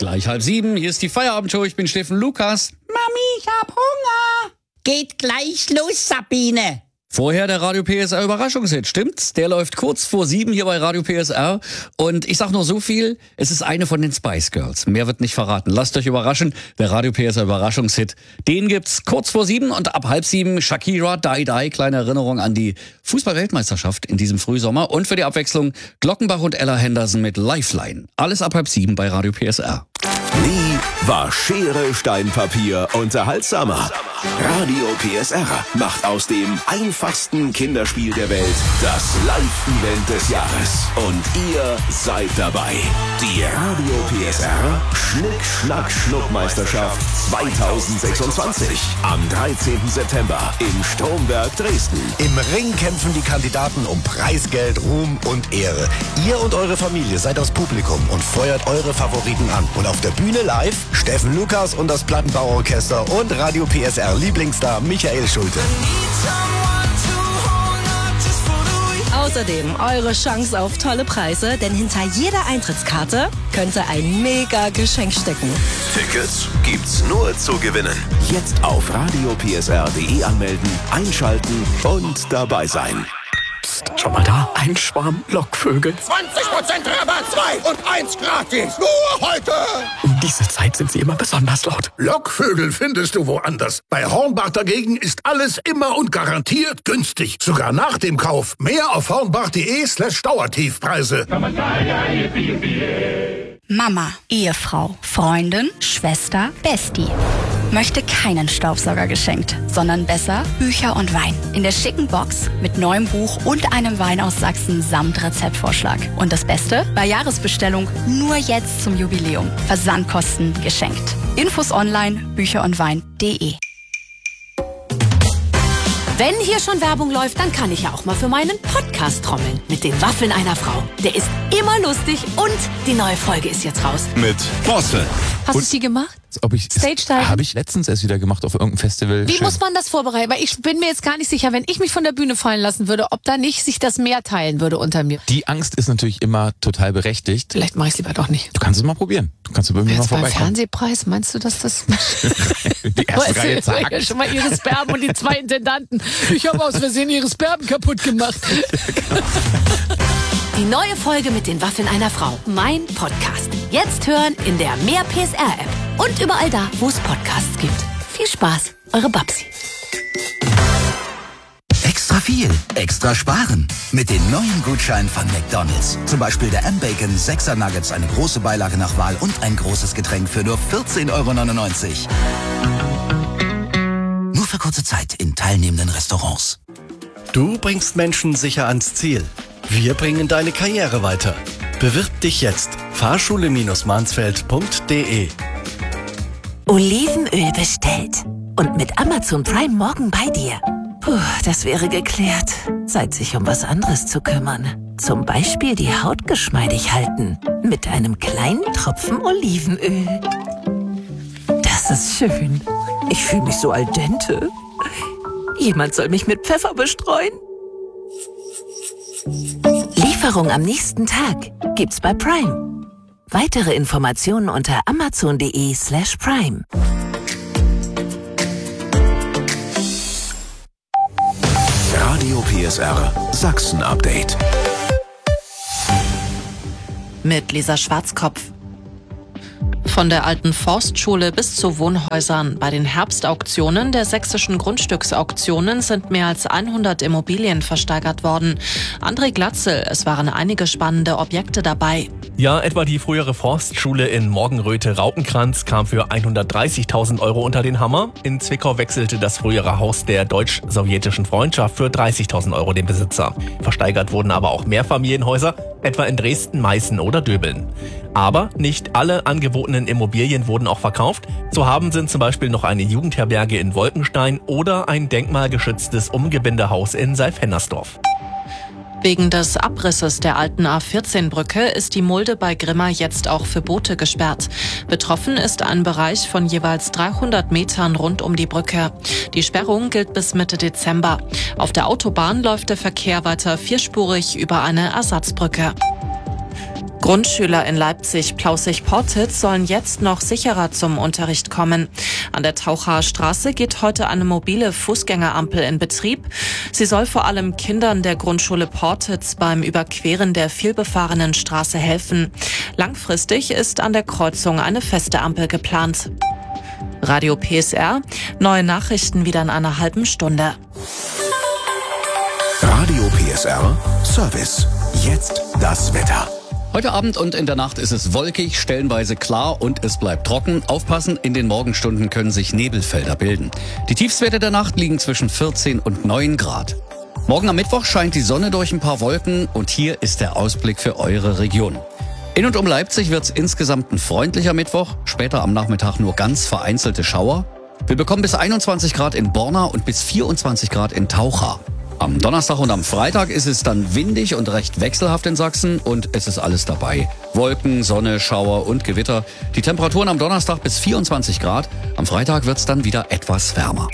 Gleich 6:30, hier ist die Feierabendshow, ich bin Steffen Lukas. Mami, ich hab Hunger. Geht gleich los, Sabine. Vorher der Radio PSR Überraschungshit, stimmt's? Der läuft kurz vor 7 hier bei Radio PSR. Und ich sag nur so viel, es ist eine von den Spice Girls. Mehr wird nicht verraten. Lasst euch überraschen, der Radio PSR Überraschungshit. Den gibt's kurz vor 7 und ab 6:30 Shakira, Die Die. Kleine Erinnerung an die Fußball-Weltmeisterschaft in diesem Frühsommer. Und für die Abwechslung Glockenbach und Ella Henderson mit Lifeline. Alles ab 6:30 bei Radio PSR. Nie war Schere, Stein, Papier unterhaltsamer. Radio PSR macht aus dem einfachsten Kinderspiel der Welt das Live-Event des Jahres. Und ihr seid dabei. Die Radio PSR Schnick-Schnack-Schnuck-Meisterschaft 2026. Am 13. September im Stromberg Dresden. Im Ring kämpfen die Kandidaten um Preisgeld, Ruhm und Ehre. Ihr und eure Familie seid das Publikum und feuert eure Favoriten an. Und auf der Bühne live Steffen Lukas und das Plattenbauorchester und Radio PSR Lieblingsstar Michael Schulte. Außerdem eure Chance auf tolle Preise, denn hinter jeder Eintrittskarte könnte ein mega Geschenk stecken. Tickets gibt's nur zu gewinnen. Jetzt auf radiopsr.de anmelden, einschalten und dabei sein. Schon mal da? Ein Schwarm Lockvögel. 20% Rabatt, 2 und 1 gratis. Nur heute. Um diese Zeit sind sie immer besonders laut. Lockvögel findest du woanders. Bei Hornbach dagegen ist alles immer und garantiert günstig. Sogar nach dem Kauf. Mehr auf hornbach.de/Dauertiefpreise. Mama, Ehefrau, Freundin, Schwester, Bestie. Möchte keinen Staubsauger geschenkt, sondern besser Bücher und Wein. In der schicken Box mit neuem Buch und einem Wein aus Sachsen samt Rezeptvorschlag. Und das Beste? Bei Jahresbestellung nur jetzt zum Jubiläum. Versandkosten geschenkt. Infos online, bücherundwein.de. Wenn hier schon Werbung läuft, dann kann ich ja auch mal für meinen Podcast trommeln. Mit den Waffeln einer Frau. Der ist immer lustig und die neue Folge ist jetzt raus. Mit Bosse. Hast du sie gemacht? Stage-Dive? Habe ich letztens erst wieder gemacht auf irgendeinem Festival. Wie muss man das vorbereiten? Weil ich bin mir jetzt gar nicht sicher, wenn ich mich von der Bühne fallen lassen würde, ob da nicht sich das Meer teilen würde unter mir. Die Angst ist natürlich immer total berechtigt. Vielleicht mache ich es lieber doch nicht. Du kannst es mal probieren. Du kannst irgendwie mal Jetzt beim vorbeikommen. Fernsehpreis, meinst du, dass das... Die erste Reihe sagt. Ja, schon mal ihre Sperben und die 2 Intendanten. Ich habe aus Versehen ihre Sperben kaputt gemacht. Die neue Folge mit den Waffeln einer Frau. Mein Podcast. Jetzt hören in der Mehr PSR-App. Und überall da, wo es Podcasts gibt. Viel Spaß, eure Babsi. Extra viel, extra sparen. Mit den neuen Gutscheinen von McDonald's. Zum Beispiel der M-Bacon 6er Nuggets, eine große Beilage nach Wahl und ein großes Getränk für nur 14,99 €. Nur für kurze Zeit in teilnehmenden Restaurants. Du bringst Menschen sicher ans Ziel. Wir bringen deine Karriere weiter. Bewirb dich jetzt. Fahrschule-mansfeld.de. Olivenöl bestellt. Und mit Amazon Prime morgen bei dir. Puh, das wäre geklärt. Zeit, sich um was anderes zu kümmern. Zum Beispiel die Haut geschmeidig halten. Mit einem kleinen Tropfen Olivenöl. Das ist schön. Ich fühle mich so al dente. Jemand soll mich mit Pfeffer bestreuen. Lieferung am nächsten Tag gibt's bei Prime. Weitere Informationen unter amazon.de/Prime. Radio PSR Sachsen Update. Mit Lisa Schwarzkopf. Von der alten Forstschule bis zu Wohnhäusern. Bei den Herbstauktionen der sächsischen Grundstücksauktionen sind mehr als 100 Immobilien versteigert worden. André Glatzel, es waren einige spannende Objekte dabei. Ja, etwa die frühere Forstschule in Morgenröthe-Raupenkranz kam für 130.000 € unter den Hammer. In Zwickau wechselte das frühere Haus der deutsch-sowjetischen Freundschaft für 30.000 € den Besitzer. Versteigert wurden aber auch Mehrfamilienhäuser, etwa in Dresden, Meißen oder Döbeln. Aber nicht alle angebotenen Immobilien wurden auch verkauft. Zu haben sind zum Beispiel noch eine Jugendherberge in Wolkenstein oder ein denkmalgeschütztes Umgebindehaus in Seilfennersdorf. Wegen des Abrisses der alten A14-Brücke ist die Mulde bei Grimma jetzt auch für Boote gesperrt. Betroffen ist ein Bereich von jeweils 300 Metern rund um die Brücke. Die Sperrung gilt bis Mitte Dezember. Auf der Autobahn läuft der Verkehr weiter vierspurig über eine Ersatzbrücke. Grundschüler in Leipzig-Plaußig-Portitz sollen jetzt noch sicherer zum Unterricht kommen. An der Tauchaer Straße geht heute eine mobile Fußgängerampel in Betrieb. Sie soll vor allem Kindern der Grundschule Portitz beim Überqueren der vielbefahrenen Straße helfen. Langfristig ist an der Kreuzung eine feste Ampel geplant. Radio PSR, neue Nachrichten wieder in einer halben Stunde. Radio PSR Service. Jetzt das Wetter. Heute Abend und in der Nacht ist es wolkig, stellenweise klar und es bleibt trocken. Aufpassen, in den Morgenstunden können sich Nebelfelder bilden. Die Tiefstwerte der Nacht liegen zwischen 14 und 9 Grad. Morgen am Mittwoch scheint die Sonne durch ein paar Wolken und hier ist der Ausblick für eure Region. In und um Leipzig wird es insgesamt ein freundlicher Mittwoch, später am Nachmittag nur ganz vereinzelte Schauer. Wir bekommen bis 21 Grad in Borna und bis 24 Grad in Taucha. Am Donnerstag und am Freitag ist es dann windig und recht wechselhaft in Sachsen und es ist alles dabei. Wolken, Sonne, Schauer und Gewitter. Die Temperaturen am Donnerstag bis 24 Grad. Am Freitag wird es dann wieder etwas wärmer.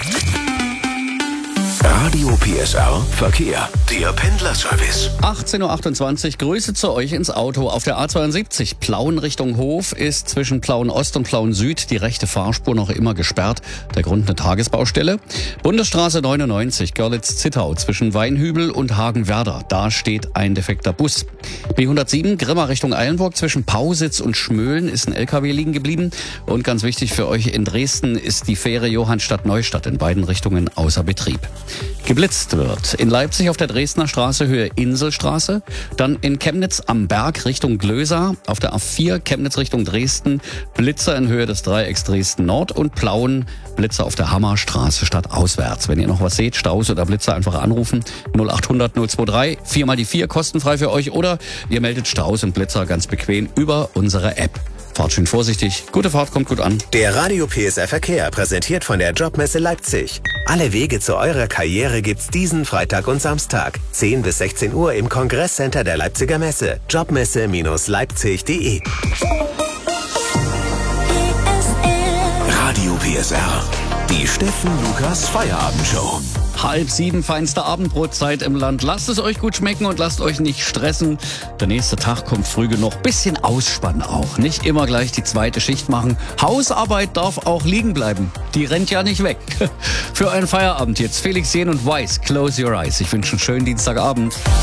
Radio PSR Verkehr. Der Pendlerservice. 18.28 Uhr. Grüße zu euch ins Auto. Auf der A72 Plauen Richtung Hof ist zwischen Plauen Ost und Plauen Süd die rechte Fahrspur noch immer gesperrt. Der Grund eine Tagesbaustelle. Bundesstraße 99 Görlitz-Zittau zwischen Weinhübel und Hagenwerder. Da steht ein defekter Bus. B107 Grimma Richtung Eilenburg zwischen Pausitz und Schmölln ist ein LKW liegen geblieben. Und ganz wichtig für euch in Dresden ist die Fähre Johannstadt-Neustadt in beiden Richtungen außer Betrieb. Geblitzt wird in Leipzig auf der Dresdner Straße Höhe Inselstraße, dann in Chemnitz am Berg Richtung Glösa, auf der A4 Chemnitz Richtung Dresden, Blitzer in Höhe des Dreiecks Dresden Nord und Plauen, Blitzer auf der Hammerstraße stadtauswärts. Wenn ihr noch was seht, Staus oder Blitzer, einfach anrufen 0800 023, 4 mal die 4, kostenfrei für euch, oder ihr meldet Staus und Blitzer ganz bequem über unsere App. Fahrt schön vorsichtig. Gute Fahrt, kommt gut an. Der Radio PSR Verkehr, präsentiert von der Jobmesse Leipzig. Alle Wege zu eurer Karriere gibt's diesen Freitag und Samstag. 10 bis 16 Uhr im Kongresscenter der Leipziger Messe. Jobmesse-leipzig.de. Radio PSR. Die Steffen Lukas Feierabendshow. 6:30, feinste Abendbrotzeit im Land. Lasst es euch gut schmecken und lasst euch nicht stressen. Der nächste Tag kommt früh genug. Bisschen Ausspannen auch. Nicht immer gleich die zweite Schicht machen. Hausarbeit darf auch liegen bleiben. Die rennt ja nicht weg. Für einen Feierabend jetzt Felix Jähn und Weiß, Close Your Eyes. Ich wünsche einen schönen Dienstagabend.